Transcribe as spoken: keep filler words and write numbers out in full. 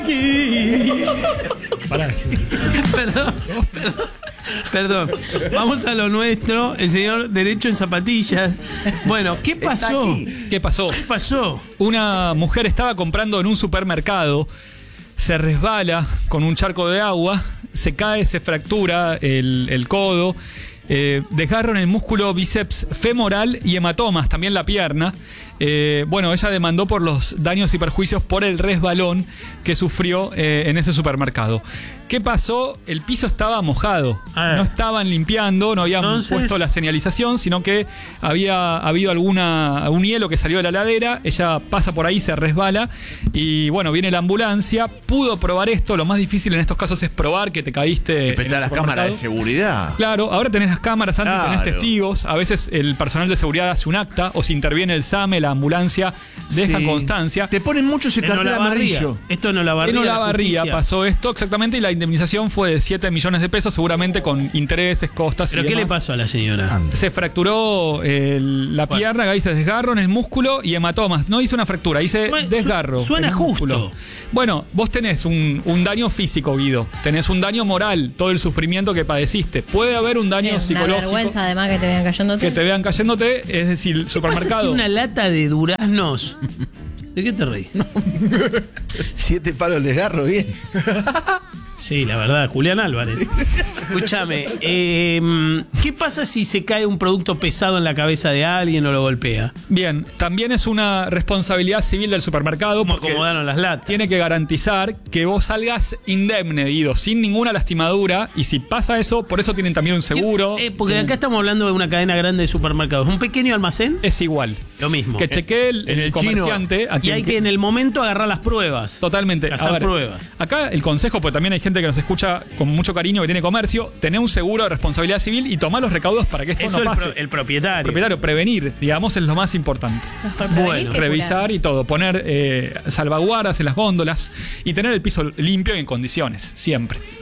Pará. Perdón, perdón. Perdón, vamos a lo nuestro. El señor Derecho en Zapatillas. Bueno, ¿qué pasó? ¿Qué pasó? ¿Qué pasó? Una mujer estaba comprando en un supermercado, se resbala con un charco de agua, se cae, se fractura el, el codo, eh, desgarro en el músculo bíceps femoral y hematomas, también la pierna. Eh, bueno, ella demandó por los daños y perjuicios por el resbalón que sufrió eh, en ese supermercado. ¿Qué pasó? El piso estaba mojado. Ah. No estaban limpiando, no habían Entonces... puesto la señalización, sino que había habido alguna un hielo que salió de la ladera. Ella pasa por ahí, se resbala y bueno, viene la ambulancia. Pudo probar esto. Lo más difícil en estos casos es probar que te caíste. Respetar las cámaras de seguridad. Claro, ahora tenés las cámaras, antes Claro. tenés testigos. A veces el personal de seguridad hace un acta o si interviene el SAME, la ambulancia, deja Sí. constancia. Te ponen mucho ese En cartel Olavarría. amarillo. Esto no la barría. En Olavarría la justicia. pasó esto exactamente y la indemnización fue de siete millones de pesos, seguramente con intereses, costas y ¿Pero qué le demás. pasó a la señora? Anda. Se fracturó eh, la Bueno. pierna, ahí se desgarro en el músculo y hematomas. No hice una fractura, hice Suena- desgarro. su- suena en el músculo. justo. Bueno, vos tenés un, un daño físico, Guido. Tenés un daño moral, todo el sufrimiento que padeciste. Puede haber un daño Es una psicológico. vergüenza además que te vean cayéndote. Que te vean cayéndote, es decir, ¿Qué pasa supermercado. si una lata de duraznos? ¿De qué te reís? Siete palos el desgarro, bien. Sí, la verdad, Julián Álvarez. Escúchame, eh, ¿qué pasa si se cae un producto pesado en la cabeza de alguien o lo golpea? Bien, también es una responsabilidad civil del supermercado ¿Cómo porque acomodaron las latas? tiene que garantizar que vos salgas indemne, Guido, sin ninguna lastimadura. Y si pasa eso, por eso tienen también un seguro. Eh, porque acá estamos hablando de una cadena grande de supermercados. ¿Un pequeño almacén? Es igual. Lo mismo. Que chequee el, En el el chino. comerciante. a Y quien hay que en el momento agarrar las pruebas. Totalmente. Cazar A ver, pruebas. acá el consejo, porque también hay gente que nos escucha con mucho cariño que tiene comercio, tener un seguro de responsabilidad civil y tomar los recaudos para que esto Eso no el, pase. pro- el propietario. Propietario, prevenir, digamos, es lo más importante. Mejor prevenir Bueno, que Revisar curar. y todo, poner eh, salvaguardas en las góndolas y tener el piso limpio y en condiciones, siempre.